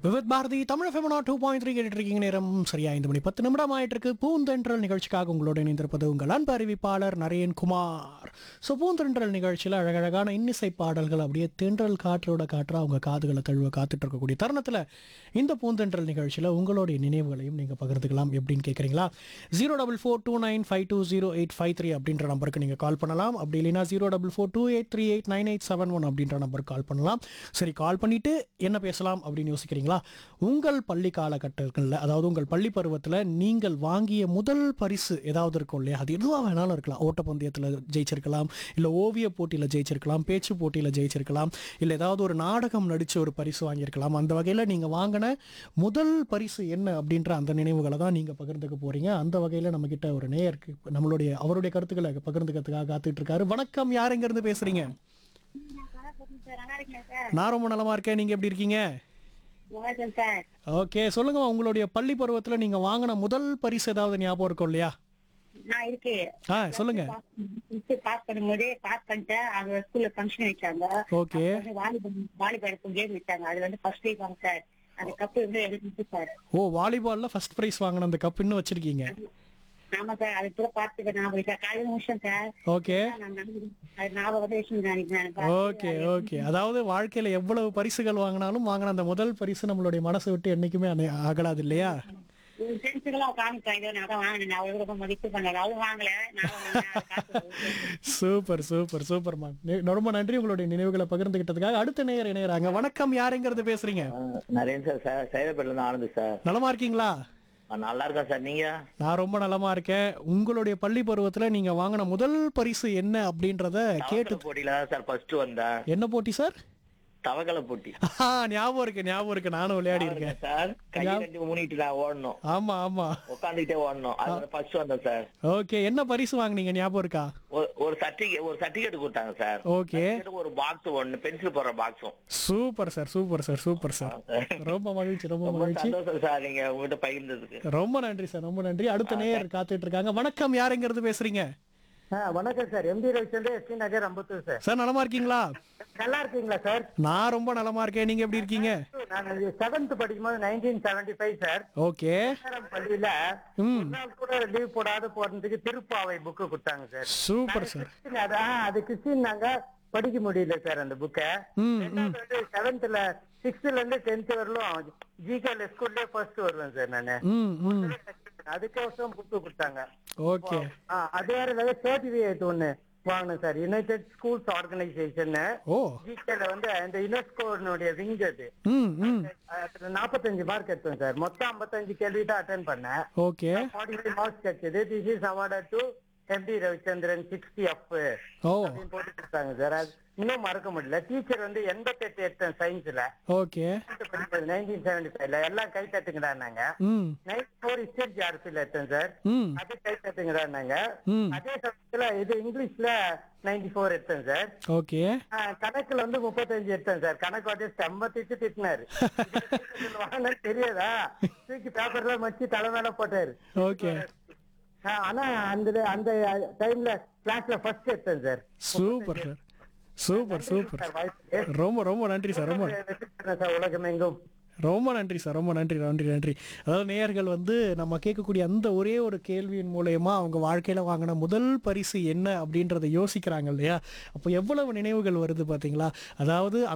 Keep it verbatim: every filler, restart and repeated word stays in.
Vividh Bharathi Tamil ஃபெமனா two point three கேட்டுட்டு இருக்கீங்க. நேரம் சரியா ஐந்து மணி பத்து நிமிடம் ஆயிட்டு இருக்கு. பூந்தென்றல் நிகழ்ச்சிக்காக உங்களோட இணைந்திருப்பது உங்கள் அன்பு அறிவிப்பாளர் நரேன் குமார். ஸோ பூந்தென்றல் நிகழ்ச்சியில் அழகழகான இன்னிசை பாடல்கள் அப்படியே தென்றல் காற்றோட காற்றா அவங்க காதுகளை தழுவ காத்துட்டு இருக்கக்கூடிய தருணத்தில் இந்த பூந்தென்றல் நிகழ்ச்சியில் உங்களுடைய நினைவுகளையும் நீங்கள் பகிர்ந்துக்கலாம். எப்படின்னு கேட்குறீங்களா? Zero double four two nine five two zero eight five three அப்படின்ற நம்பருக்கு நீங்கள் கால் பண்ணலாம். அப்படி இல்லைன்னா zero double four two eight three eight nine eight seven one அப்படின்ற நம்பருக்கு கால் பண்ணலாம். சரி, கால் பண்ணிட்டு என்ன பேசலாம் அப்படின்னு யோசிக்கிறீங்களா? உங்கள் பள்ளி காலகட்டங்களில், அதாவது உங்கள் பள்ளி பருவத்தில் நீங்கள் வாங்கிய முதல் பரிசு ஏதாவது இருக்கும் இல்லையா? அது எதுவாக வேணாலும் இருக்கலாம். ஓட்டப்பந்தயத்தில் ஜெயிச்சிருக்கலாம், இல்லை ஓவிய போட்டியில் ஜெயிச்சிருக்கலாம், பேச்சு போட்டியில் ஜெயிச்சிருக்கலாம், இல்லை ஏதாவது ஒரு நாடகம் நடித்து ஒரு பரிசு வாங்கியிருக்கலாம். அந்த வகையில் நீங்கள் வாங்கின முதல் பரிசு என்ன அப்படின்ற அந்த நினைவுகளை தான் நீங்கள் பகிர்ந்துக்க போகிறீங்க. அந்த வகையில் நம்மக்கிட்ட ஒரு நேயருக்கு நம்மளுடைய அவருடைய கருத்துக்களை பகிர்ந்துக்கிறதுக்காக காத்துட்டு இருக்காரு. வணக்கம், யார் எங்கேருந்து பேசுகிறீங்க? நான் ரொம்ப நலமா இருக்கேன். நீங்கள் எப்படி இருக்கீங்க? ஓகே, சொல்லுங்க. உங்களுடைய பள்ளி பருவத்துல நீங்க வாங்கின முதல் பரிசு ஏதாவது ஞாபகம் இருக்கும் இல்லையா? நான் இருக்கு. ஆ, சொல்லுங்க. பாஸ் பண்ணும்போது பாஸ் பண்ணிட்டேன். அங்க ஸ்கூல்ல ஃபங்க்ஷன் வச்சாங்க. ஓகே. வாலிபால் வாலிபால் கேம் வச்சாங்க. அது வந்து ஃபர்ஸ்ட் ப்ரைஸ் வாங்க சார். அந்த கப் வந்து எடுத்து சார். ஓ, வாலிபால்ல ஃபர்ஸ்ட் பிரைஸ் வாங்கின அந்த கப் இன்னும் வச்சிருக்கீங்க? ஆமா சார். அது கூட பார்த்துக்க ஞாபகம் சார். காலையில முடிச்சேன் சார். ஓகே. அது ஞாபகம் வந்து வச்சுருந்தேன். ஓகே ஓகே அதாவது வாழ்க்கையில எவ்வளவு பரிசுகள் வாங்கினாலும் வாங்கின அந்த முதல் பரிசு நம்மளுடைய மனசை விட்டு என்னைக்குமே அணை- அகலாது இல்லையா? ஃப்ரெண்ட்ஸுக்கெல்லாம் காமிப்பேன். இதை நான் தான் வாங்கினேன். அவ்வளவு ரொம்ப மதிப்பு பண்ணல. அவளும் வாங்கல. நான் வாங்கினேன். சூப்பர் சூப்பர் சூப்பர்மா. ரொம்ப நன்றி உங்களுடைய நினைவுகளை பகிர்ந்துகிட்டதுக்காக. அடுத்த நேயர் இணையறாங்க. வணக்கம், யாருங்கிறது பேசுறீங்க? நரேன் சார் சார் சைதாப்பேட்டில இருந்து ஆனந்த் சார். நலமா இருக்கீங்களா? ஆ, நல்லா இருக்கேன் சார். நீங்க? நான் ரொம்ப நலமா இருக்கேன். உங்களுடைய பள்ளி பருவத்துல நீங்க வாங்கின முதல் பரிசு என்ன அப்படின்றத கேட்டு. தவக்கலை போட்டியில தான் சார் ஃபர்ஸ்ட் வந்தேன். என்ன போட்டி சார்? தவக்கலை போட்டி. ஆ, ஞாபகம் இருக்கு ஞாபகம் இருக்கு நானும் விளையாடி இருக்கேன் சார். கை கட்டி மூணிட்டு நான் ஓடணும். ஆமா ஆமா. உட்காந்துக்கிட்டே ஓடணும். அது ஃபர்ஸ்ட் வந்தேன் சார். ஓகே, என்ன பரிசு வாங்குனீங்க ஞாபகம் இருக்கா? ஒரு- ஒரு சர்டிபிகேட் ஒரு சர்டிபிகேட் கொடுத்தாங்க சார். ஓகே. certificate ஒரு பாக்ஸ் ஒன்னு பென்சில் போடுற பாக்ஸும். Super sir super sir super sir. ரொம்ப மகிழ்ச்சி ரொம்ப ரொம்ப மகிழ்ச்சி. சந்தோஷம் சார் நீங்க உங்ககிட்ட பகிர்ந்ததுக்கு. ரொம்ப நன்றி சார் ரொம்ப நன்றி. அடுத்த நேயர் காத்துட்டு இருக்காங்க. வணக்கம், யாருங்கிறது பேசுறீங்க? வணக்கம் சார். எம்டி ரவிச்சந்திரன், எஸ்டி நகர், அம்பத்தூர் சார். சார் நலமா இருக்கீங்களா? நல்லா இருக்கீங்களா சார்? நான் ரொம்ப நலமா இருக்கேன். நீங்க எப்படி இருக்கீங்க? நான் செவன்த் படிக்கும்போது nineteen seventy five sir. Okay. Salem பள்ளியில ம். ஒரு நாள் கூட லீவ் போடாத போறதுக்கு திருப்பாவை புக்கு கொடுத்தாங்க சார். Super sir. அதான் அது கிறிஸ்டின் நாங்க படிக்க முடியல சார் அந்த புக்கை. ம் ம். செவன்த்ல சிக்ஸ்த்ல இருந்து டென்த் வரலும் ஜிகேல ஸ்கூல்ல ஃபர்ஸ்ட் வருவேன் சார் நானு. ம் ம். அதுக்கோசரம் புக்கு கொடுத்தாங்க. ஓகே. ஆ, அது வேற சர்டிபிகேட் ஒண்ணு வாங்கினேன் சார். யுனைடெட் ஸ்கூல்ஸ் ஆர்கனைசேஷன் ஓ. ஜிகேல வந்து இந்த யுனெஸ்கோனுடைய விங் அது. ம் ம். நாற்பத்தஞ்சு மார்க் எடுத்தேன் சார். மொத்தம் ஐம்பத்தஞ்சு கேள்வி தான் அட்டென்ட் பண்ணேன். ஓகே. ஃபார்ட்டி ஃபைவ் மார்க்ஸ் கிடைச்சது. This is awarded to empty Ravichandran sixty அப் ஓ. அப்படின்னு போட்டு கொடுத்தாங்க சார். அது இன்னும் மறக்க முடியல. டீச்சர் வந்து எண்பத்தெட்டு எடுத்தேன் சயின்ஸ்ல. ஓகே. நைன்டீன் செவன்டி ஃபைவ்ல எல்லாம் கை தட்டுங்கடான்னாங்க. ம் நைன்டி ஃபோர் ஸ்டேட் ஜார்பில் எடுத்தேன் சார். ம் அது கை தட்டுங்கடான்னாங்க. ம். அதே சமயத்துல இது இங்கிலீஷ்ல நைன்டி ஃபோர் எடுத்தேன் சார். ஓகே. ஆ, கணக்குல வந்து முப்பத்தஞ்சு எடுத்தேன் சார். கணக்கு வாட்டி செம்ம திட்டு திட்டினாரு. வாங்கினது தெரியாதா? தூக்கி பேப்பர்ல மச்சி தலை மேல போட்டாரு. ஓகே. ஆ, ஆனா அந்த அந்த டைம்ல கிளாஸ்ல ஃபர்ஸ்ட் எடுத்தேன் sir. Super sir super super. ரொம்ப ரொம்ப நன்றி சார் ரொம்ப சார் உலகம் எங்கும். ரொம்ப நன்றி சார் ரொம்ப நன்றி நன்றி நன்றி. அதாவது நேயர்கள் வந்து நம்ம கேட்கக்கூடிய அந்த ஒரே ஒரு கேள்வியின் மூலயமா அவங்க வாழ்க்கையில் வாங்கின முதல் பரிசு என்ன அப்படின்றத யோசிக்கிறாங்க இல்லையா? அப்போ எவ்வளவு நினைவுகள் வருது பார்த்தீங்களா? அதாவது